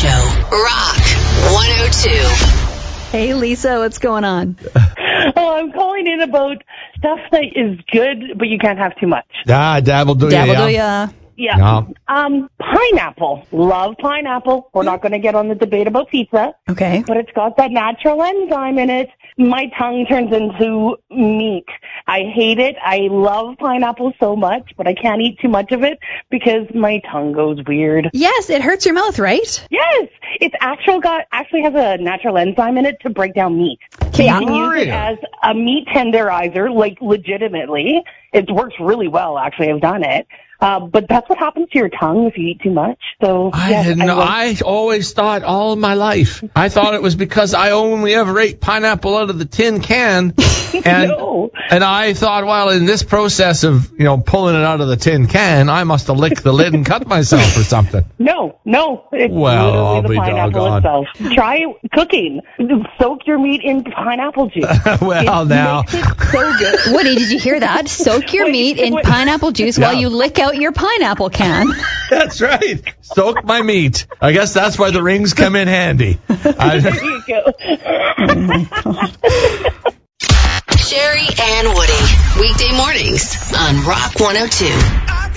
Show. Rock 102. Hey, Lisa, what's going on? Oh, I'm calling in about stuff that is good, but you can't have too much. Dabble do ya. Dabble do ya. Yeah. Pineapple. Love pineapple. We're not going to get on the debate about pizza. Okay. But it's got that natural enzyme in it. My tongue turns into meat. I hate it. I love pineapple so much, but I can't eat too much of it because my tongue goes weird. Yes, it hurts your mouth, right? Yes, it's actually has a natural enzyme in it to break down meat. Okay. You can use it as a meat tenderizer, like legitimately. It works really well, actually. I've done it. But that's what happens to your tongue if you eat too much. So I always thought all of my life, I thought it was because I only ever ate pineapple out of the tin can. And No. and I thought, well, in this process of, pulling it out of the tin can, I must have licked the lid and cut myself or something. No. It's Well, I'll literally be the pineapple doggone. itself. Try cooking. Soak your meat in pineapple juice. Well, now. Makes it so good. Woody, did you hear that? Soak your meat in pineapple juice while you lick out your pineapple can. That's right. Soak my meat. I guess that's why the rings come in handy. There you go. Oh, my God. Sherry and Woody. Weekday mornings on Rock 102.